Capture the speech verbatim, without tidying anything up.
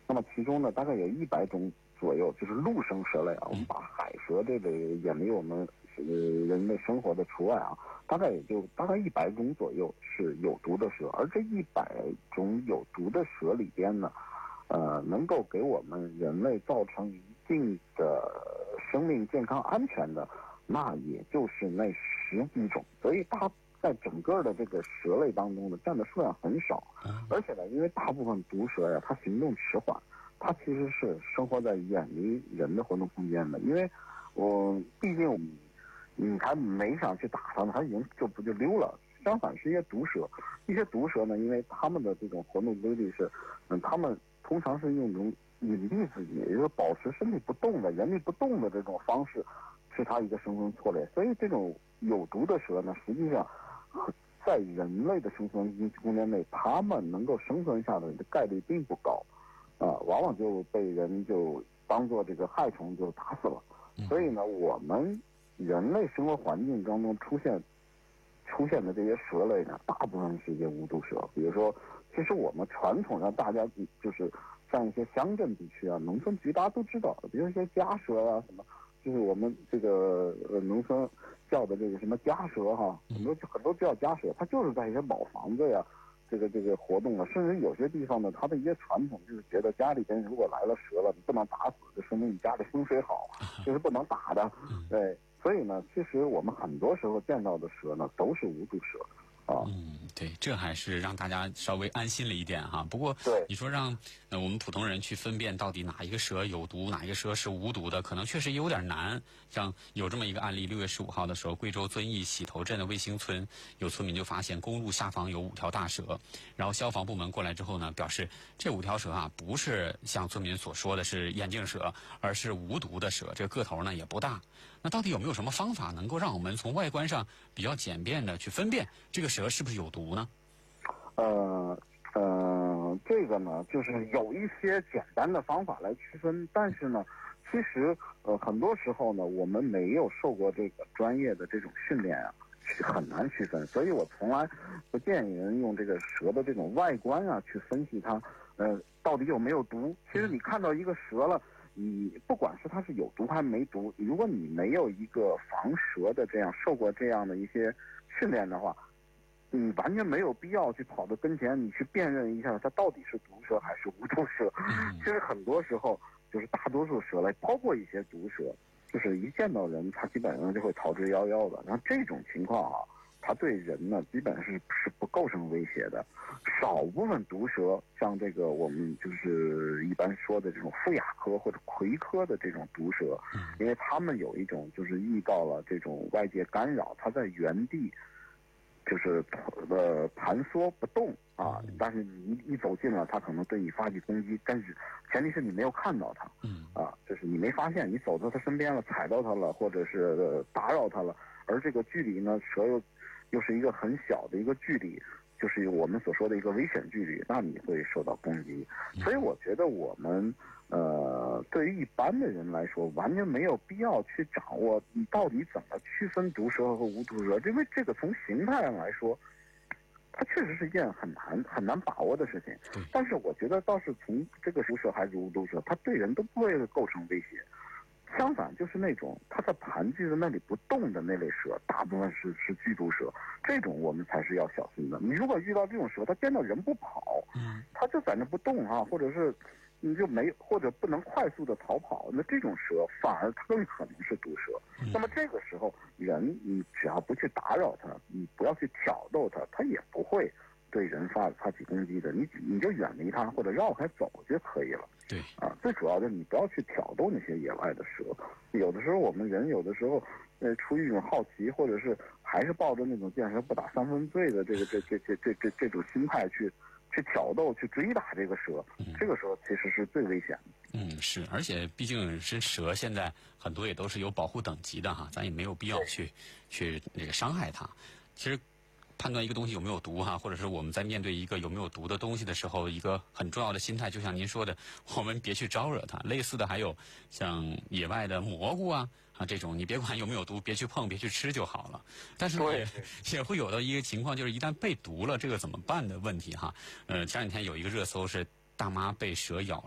那么其中呢，大概有一百种左右，就是陆生蛇类啊。我们把海蛇这类远离我们呃人类生活的除外啊，大概也就大概一百种左右是有毒的蛇。而这一百种有毒的蛇里边呢，呃，能够给我们人类造成一定的生命健康安全的，那也就是那十几种。所以它在整个的这个蛇类当中呢，占的数量很少。而且呢，因为大部分毒蛇呀，它行动迟缓，它其实是生活在远离人的活动空间的。因为我毕竟你你还没想去打它呢，它已经就不就溜了。相反是一些毒蛇，一些毒蛇呢，因为它们的这种活动规律是，嗯，它们通常是用一种隐蔽自己，也就是保持身体不动的、原地不动的这种方式，是它一个生存策略。所以这种有毒的蛇呢，实际上在人类的生存空间内，它们能够生存下来的概率并不高，啊、呃，往往就被人就当做这个害虫就打死了。所以呢，我们人类生活环境当中出现出现的这些蛇类呢，大部分是一些无毒蛇。比如说，其实我们传统上大家就是像一些乡镇地区啊、农村局大家都知道，比如一些家蛇啊什么，就是我们这个呃农村叫的这个什么家蛇哈，很多很多叫家蛇，它就是在一些老房子呀，这个这个活动了。甚至有些地方呢，它的一些传统就是觉得家里边如果来了蛇了，你不能打死，就说明你家里风水好，这是不能打的。对，所以呢，其实我们很多时候见到的蛇呢，都是无毒蛇。啊， 嗯，对，这还是让大家稍微安心了一点哈。不过， 对， 你说让呃我们普通人去分辨到底哪一个蛇有毒，哪一个蛇是无毒的，可能确实有点难。像有这么一个案例，六月十五号的时候，贵州遵义洗头镇的卫星村有村民就发现公路下方有五条大蛇，然后消防部门过来之后呢，表示这五条蛇啊不是像村民所说的是眼镜蛇，而是无毒的蛇，这个个头呢也不大。那到底有没有什么方法能够让我们从外观上比较简便的去分辨这个蛇是不是有毒呢？ 呃呃，这个呢，就是有一些简单的方法来区分，但是呢，其实呃很多时候呢，我们没有受过这个专业的这种训练啊，很难区分。所以我从来不建议人用这个蛇的这种外观啊去分析它，呃，到底有没有毒。其实你看到一个蛇了，你不管是它是有毒还是没毒，如果你没有一个防蛇的这样受过这样的一些训练的话，你完全没有必要去跑到跟前，你去辨认一下它到底是毒蛇还是无毒蛇。其实很多时候就是大多数蛇类，包括一些毒蛇，就是一见到人，它基本上就会逃之夭夭的。然后这种情况啊，它对人呢基本是是不构成威胁的。少部分毒蛇，像这个我们就是一般说的这种腹亚科或者葵科的这种毒蛇，因为它们有一种就是遇到了这种外界干扰，它在原地就是呃盘缩不动啊，但是你一走近了，它可能对你发起攻击，但是前提是你没有看到它，啊，就是你没发现，你走到它身边了，踩到它了，或者是、呃、打扰它了，而这个距离呢，蛇又又是一个很小的一个距离，就是我们所说的一个危险距离，那你会受到攻击。所以我觉得我们呃，对于一般的人来说，完全没有必要去掌握你到底怎么区分毒蛇和无毒蛇，因为这个从形态上来说，它确实是一件很难很难把握的事情。但是我觉得倒是从这个毒蛇还是无毒蛇，它对人都不会构成威胁。相反，就是那种它在盘踞在那里不动的那类蛇，大部分是是剧毒蛇，这种我们才是要小心的。你如果遇到这种蛇，它见到人不跑，它就在那不动啊，或者是你就没或者不能快速的逃跑，那这种蛇反而它更可能是毒蛇。那么这个时候，人你只要不去打扰它，你不要去挑逗它，它也不会对人发发起攻击的。你你就远离它或者绕开走就可以了。 对啊，最主要的你不要去挑逗那些野外的蛇。有的时候我们人有的时候，呃，出于一种好奇，或者是还是抱着那种见蛇不打三分醉的这个这这这这这这种心态去去挑逗、去追打这个蛇，这个时候其实是最危险的。 嗯，是，而且毕竟是蛇，现在很多也都是有保护等级的哈，咱也没有必要去去那个伤害它。其实判断一个东西有没有毒哈，或者是我们在面对一个有没有毒的东西的时候，一个很重要的心态，就像您说的，我们别去招惹它。类似的还有像野外的蘑菇啊啊这种，你别管有没有毒，别去碰，别去吃就好了。但是也也会有的一个情况，就是一旦被毒了，这个怎么办的问题哈。呃，前两天有一个热搜是大妈被蛇咬了。